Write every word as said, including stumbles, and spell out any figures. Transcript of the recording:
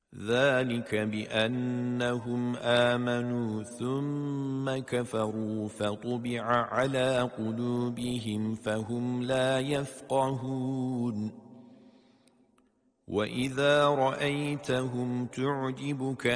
ذلك بأنهم آمنوا ثم كفروا فطبع على قلوبهم فهم لا يفقهون وإذا رأيتهم تعجبك